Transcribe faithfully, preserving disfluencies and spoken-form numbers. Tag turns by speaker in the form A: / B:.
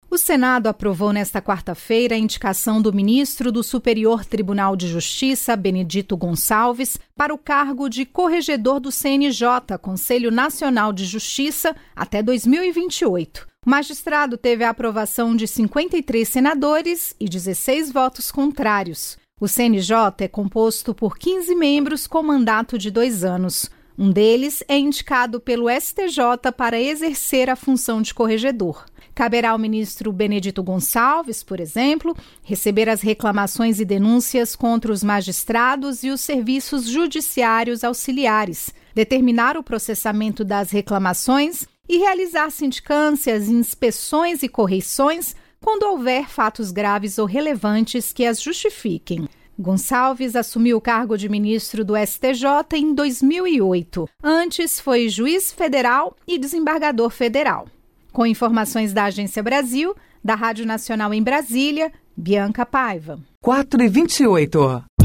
A: O Senado aprovou nesta quarta-feira a indicação do ministro do Superior Tribunal de Justiça, Benedito Gonçalves, para o cargo de corregedor do C N J, Conselho Nacional de Justiça, até dois mil e vinte e oito. O magistrado teve a aprovação de cinquenta e três senadores e dezesseis votos contrários. O C N J é composto por quinze membros com mandato de dois anos. Um deles é indicado pelo S T J para exercer a função de corregedor. Caberá ao ministro Benedito Gonçalves, por exemplo, receber as reclamações e denúncias contra os magistrados e os serviços judiciários auxiliares, determinar o processamento das reclamações e realizar sindicâncias, inspeções e correições quando houver fatos graves ou relevantes que as justifiquem. Gonçalves assumiu o cargo de ministro do S T J em dois mil e oito. Antes foi juiz federal e desembargador federal. Com informações da Agência Brasil, da Rádio Nacional em Brasília, Bianca Paiva.
B: quatro e vinte e oito.